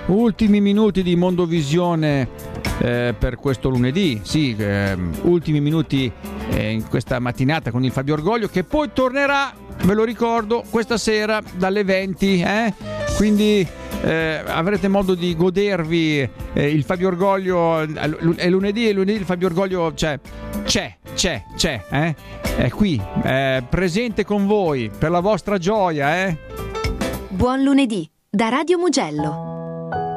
ultimi minuti di Mondovisione per questo lunedì, sì, ultimi minuti in questa mattinata con il Fabio Orgoglio, che poi tornerà, ve lo ricordo, questa sera dalle 20, quindi avrete modo di godervi il Fabio Orgoglio. È lunedì, e lunedì il Fabio Orgoglio c'è, è qui, presente con voi per la vostra gioia. Buon lunedì da Radio Mugello.